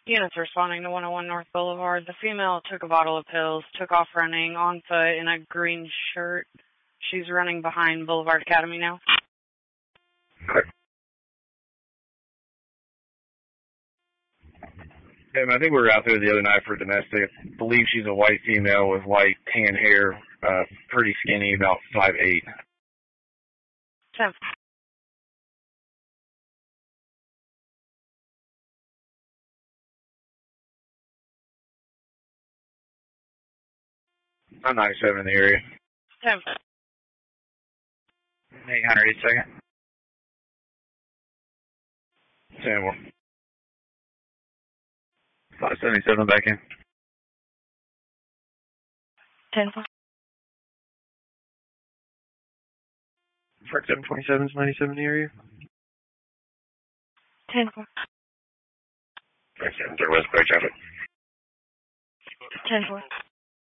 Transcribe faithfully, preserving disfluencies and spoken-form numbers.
Units responding to one oh one North Boulevard. The female took a bottle of pills, took off running on foot in a green shirt. She's running behind Boulevard Academy now. Okay. Um, I think we were out there the other night for domestic. I believe she's a white female with white tan hair, uh, pretty skinny, about five eight. ten. I'm ninety-seven in the area. ten. eight hundred each second. ten more. five seventy-seven back in. ten. Freight seven twenty-seven is ninety-seven in the area. ten. Freight seven, third west, break traffic. ten.